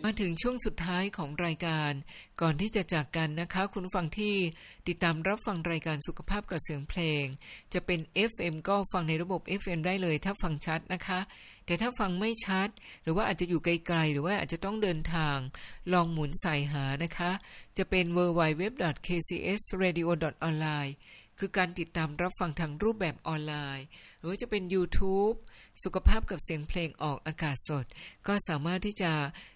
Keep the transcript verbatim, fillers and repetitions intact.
มาถึงช่วงสุดท้ายของรายการก่อนที่จะจากกันนะคะคุณฟังที่ติดตามรับฟังรายการสุขภาพกับเสียงเพลงจะเป็น เอฟ เอ็ม ก็ฟังในระบบ เอฟ เอ็ม ได้เลยถ้าฟังชัดนะคะแต่ถ้าฟังไม่ชัดหรือว่าอาจจะอยู่ไกลๆหรือว่าอาจจะต้องเดินทางลองหมุนสายหานะคะจะเป็น ดับเบิลยู ดับเบิลยู ดับเบิลยู ดอท เค ซี เอส เรดิโอ ดอท ออนไลน์ คือการติดตามรับฟังทางรูปแบบออนไลน์หรือว่าจะเป็น YouTube สุขภาพกับเสียงเพลงออกอากาศสดก็สามารถที่จะ